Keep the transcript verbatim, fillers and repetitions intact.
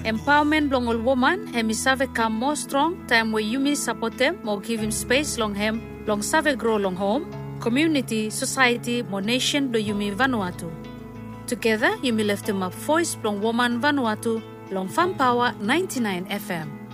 Empowerment long all woman, hemi save come more strong, time where you may support them, more give him space long him, long save grow long home, community, society, more nation do you may Vanuatu. Together, you may lift him up voice long woman Vanuatu, long Fun Power ninety-nine F M.